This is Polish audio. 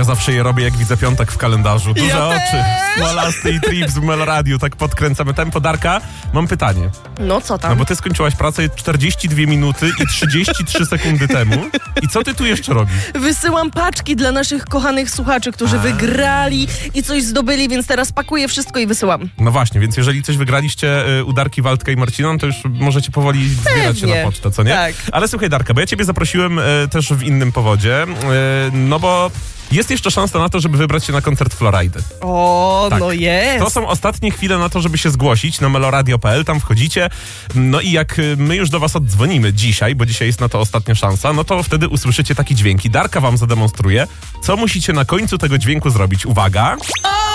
Ja zawsze je robię, jak widzę piątek w kalendarzu. Duże Ja oczy, też. smolasty i trips w Melradiu. Tak podkręcamy tempo. Darka, mam pytanie. No co tam? No bo ty skończyłaś pracę 42 minuty i 33 sekundy temu. I co ty tu jeszcze robisz? Wysyłam paczki dla naszych kochanych słuchaczy, którzy wygrali i coś zdobyli, więc teraz pakuję wszystko i wysyłam. No właśnie, więc jeżeli coś wygraliście u Darki, Waldka i Marcina, to już możecie powoli zbierać się na pocztę, co nie? Tak. Ale słuchaj, Darka, bo ja ciebie zaprosiłem też w innym powodzie, no bo jest jeszcze szansa na to, żeby wybrać się na koncert Florajdy. O, Tak. no jest. To są ostatnie chwile na to, żeby się zgłosić na meloradio.pl, tam wchodzicie. No i jak my już do was oddzwonimy dzisiaj, bo dzisiaj jest na to ostatnia szansa, no to wtedy usłyszycie taki dźwięk i Darka wam zademonstruje, co musicie na końcu tego dźwięku zrobić. Uwaga!